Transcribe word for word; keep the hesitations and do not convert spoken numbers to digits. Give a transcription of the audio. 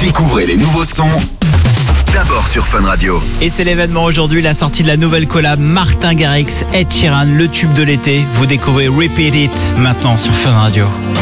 Découvrez les nouveaux sons d'abord sur Fun Radio. Et c'est l'événement aujourd'hui, la sortie de la nouvelle collab Martin Garrix, Ed Sheeran, le tube de l'été. Vous découvrez Repeat It maintenant sur Fun Radio.